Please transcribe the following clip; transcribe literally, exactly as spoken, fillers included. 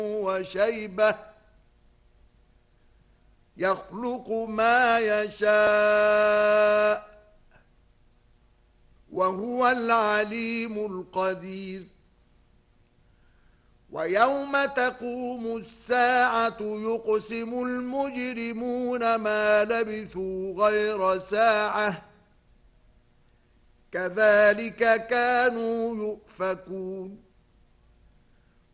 وشيبة يخلق ما يشاء وهو العليم القدير. ويوم تقوم الساعة يقسم المجرمون ما لبثوا غير ساعة كذلك كانوا يؤفكون.